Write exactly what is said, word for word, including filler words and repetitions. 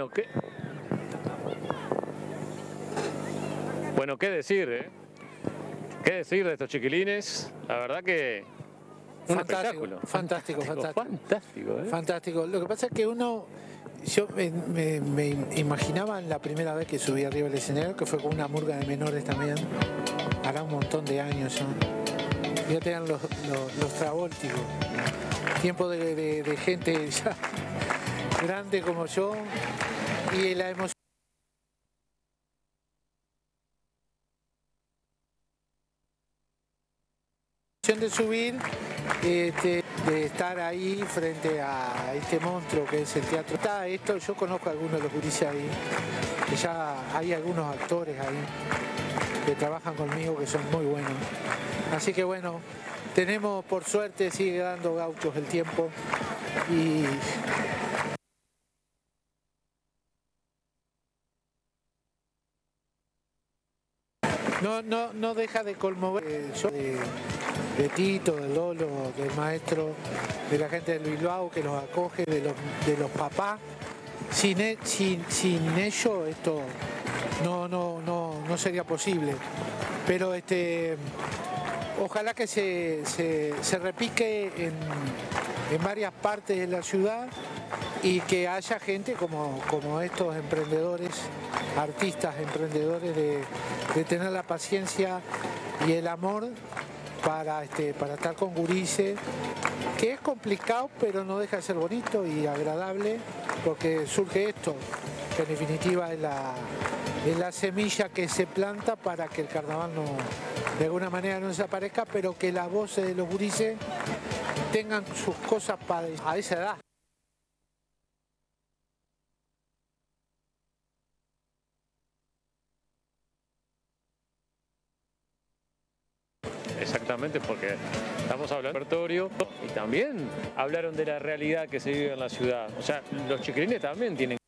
Bueno, ¿qué? Bueno, ¿qué decir, eh? ¿Qué decir de estos chiquilines? La verdad que un fantástico, espectáculo. Fantástico, fantástico. Fantástico, ¿eh? Fantástico. Lo que pasa es que uno, yo me, me, me imaginaba la primera vez que subí arriba del escenario, que fue con una murga de menores también, hará un montón de años ya. Ya tenían los, los, los travolticos, tiempo de, de, de gente ya grande como yo, y la emoción de subir, este, de estar ahí frente a este monstruo que es el teatro. Está esto, yo conozco a algunos de los gurises ahí, que ya hay algunos actores ahí que trabajan conmigo que son muy buenos. Así que bueno, tenemos, por suerte, sigue dando gauchos el tiempo y no, no, no deja de conmover el show de, de Tito, de Lolo, del maestro, de la gente de Luis Luau que los acoge, de los, de los papás. Sin, sin, sin ellos esto no, no, no, no sería posible. Pero este, ojalá que se, se, se repique en, en varias partes de la ciudad y que haya gente como, como estos emprendedores, artistas, emprendedores, de, de tener la paciencia y el amor para, este, para estar con gurises, que es complicado, pero no deja de ser bonito y agradable, porque surge esto, que en definitiva es la, es la semilla que se planta para que el carnaval no, de alguna manera no desaparezca, pero que las voces de los gurises tengan sus cosas para a esa edad. Exactamente, porque estamos hablando de repertorio y también hablaron de la realidad que se vive en la ciudad. O sea, los chiquilines también tienen